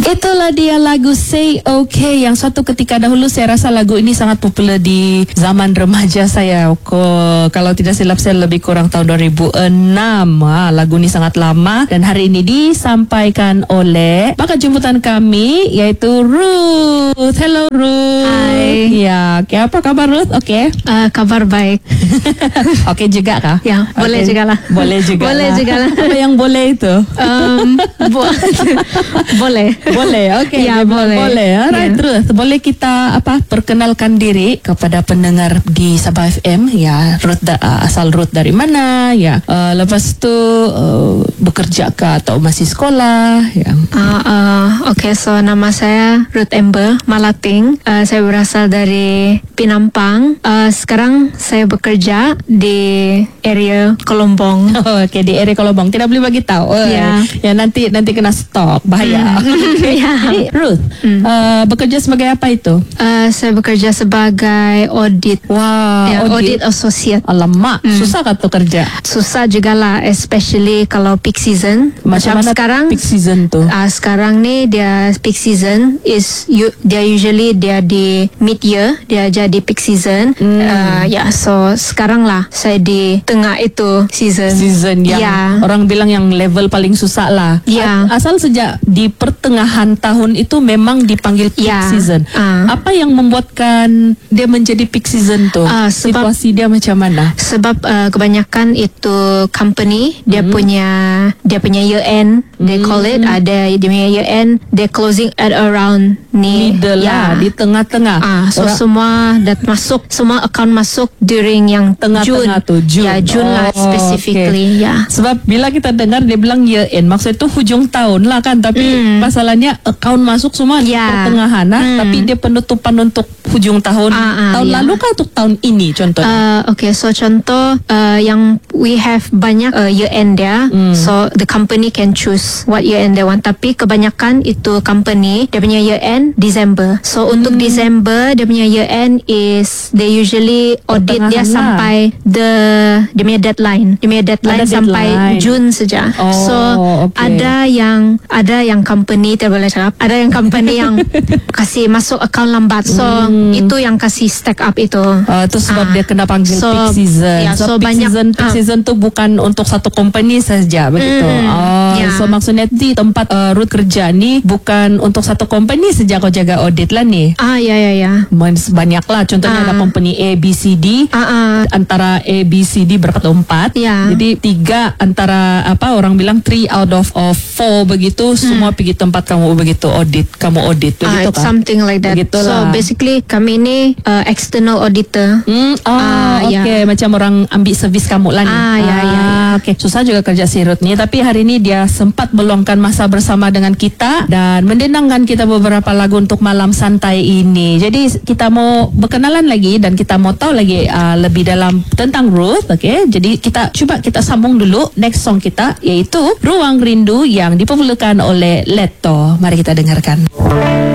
Itulah dia lagu Say Okay yang suatu ketika dahulu saya rasa lagu ini sangat popular di zaman remaja saya. Kalau tidak silap saya lebih kurang tahun 2006. Lagu ini sangat lama dan hari ini disampaikan oleh bakat jemputan kami yaitu Ruth. Hello Ruth. Hai. Ya, apa kabar Ruth? Oke. Kabar baik. Oke juga kah? Ya, boleh juga lah. Boleh juga. Boleh juga lah. Apa yang boleh itu? Boleh. Boleh, okey. Ya, boleh. Boleh. Alright, Ya. Ruth. Boleh kita perkenalkan diri kepada pendengar di Sabah FM? Ya, Ruth asal Ruth dari mana? Ya, lepas tu bekerja ke atau masih sekolah? Ya. Okay, so nama saya Ruth Amber Malating. Saya berasal dari Penampang. Sekarang saya bekerja di area Kolombong. Okey, di area Kolombong. Tidak boleh bagi tahu. Ya. Ya, nanti kena stop. Bahaya. Okay. Ya. Jadi, Ruth, bekerja sebagai apa itu? Saya bekerja sebagai audit. Wah, Ya, audit associate. Alamak, susah kan tu kerja? Susah juga lah, especially kalau peak season. Macam mana sekarang? peak season tu? Sekarang ni dia peak season dia usually dia di mid year, dia jadi peak season. So sekarang lah saya di tengah itu season Yang orang bilang yang level paling susah lah. Ya. Asal sejak di pertengahan tahun itu memang dipanggil peak Ya. season. Apa yang membuatkan dia menjadi peak season tu? Sebab- Situasi dia macam mana? Sebab kebanyakan itu company dia punya year end, they call it, dia punya year end, they closing at around ni Middle lah, di tengah-tengah. So Orang- semua semua account masuk during yang Tengah-tengah tu, Jun. Ya, Jun lah Oh, specifically. okay. Ya. Sebab bila kita dengar dia bilang year end, maksud itu hujung tahun lah kan. Tapi masalahnya account masuk semua di Ya. pertengahan lah. Tapi dia penutupan untuk hujung tahun. Tahun ya. lalu kah atau tahun ini contohnya? Okay, so contoh yang we have banyak year end dia. So the company can choose what year end they want. Tapi kebanyakan itu company dia punya year end December. So untuk December dia punya year end is they usually audit dia Pertengahan lah. sampai dia punya deadline. Dia punya deadline Ada sampai deadline. Jun saja. Oh, So okay. ada yang company tak boleh cakap. Ada yang company yang kasih masuk account lambat. So itu yang kasih stack up itu. Itu sebab dia kena panggil So, peak season. ya, so peak banyak- season tu bukan untuk satu company saja begitu. ya. So maksudnya di tempat Ruth kerja ni bukan untuk satu company saja kau jaga audit lah ni. Ya. Banyak lah. Contohnya ada company A, B, C, D. Antara A, B, C, D berempat. Ya. Jadi 3 antara orang bilang 3 out of 4 begitu. Semua pergi tempat kamu begitu audit. Kamu audit begitu It's kan? something like that. Begitulah. So basically kami ni external auditor. Okay. Macam orang ambil servis kamu lah ni. Ya. Okay. Susah juga kerja si Ruth ni. Tapi hari ni dia sempat meluangkan masa bersama dengan kita dan mendenangkan kita beberapa lagu untuk malam santai ini. Jadi kita mau berkenalan lagi dan kita mau tahu lagi lebih dalam tentang Ruth. Okay. Jadi kita sambung dulu next song kita iaitu Ruang Rindu yang dipopularkan oleh Leto. Mari kita dengarkan.